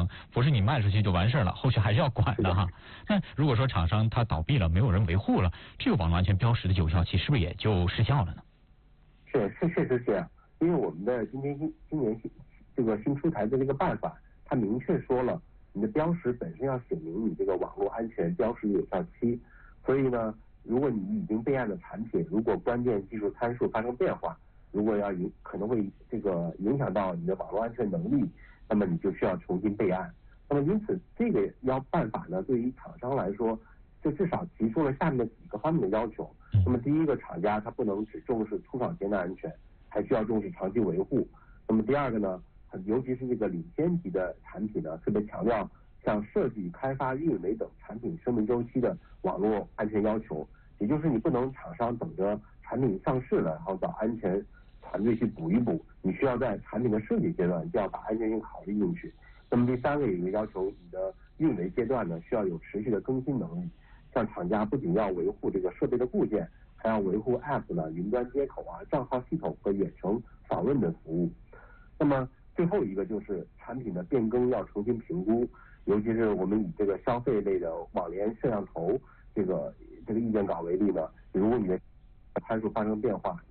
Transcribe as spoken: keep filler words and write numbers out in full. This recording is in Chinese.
能不是你卖出去就完事了，后续还是要管的哈。那如果说厂商他倒闭了，没有人维护了，这个网络安全标识的有效期是不是也就失效了呢？ 是是确实是这样，因为我们的今天新今年新这个新出台的这个办法，它明确说了，你的标识本身要写明你这个网络安全标识有效期，所以呢，如果你已经备案的产品，如果关键技术参数发生变化，如果要影可能会这个影响到你的网络安全能力，那么你就需要重新备案。那么因此这个要办法呢，对于厂商来说，就至少提出了下面的几个方面的要求。那么第一个，厂家它不能只重视出厂前的安全，还需要重视长期维护。那么第二个呢，尤其是这个领先级的产品呢，特别强调像设计、开发、运维等产品生命周期的网络安全要求，也就是你不能厂商等着产品上市了，然后找安全团队去补一补，你需要在产品的设计阶段就要把安全性考虑进去。那么第三个有一个要求，你的运维阶段呢，需要有持续的更新能力。像厂家不仅要维护这个设备的固件，还要维护 App 的云端接口啊、账号系统和远程访问的服务。那么最后一个就是产品的变更要重新评估，尤其是我们以这个消费类的网联摄像头这个这个意见稿为例呢，如果你的参数发生变化，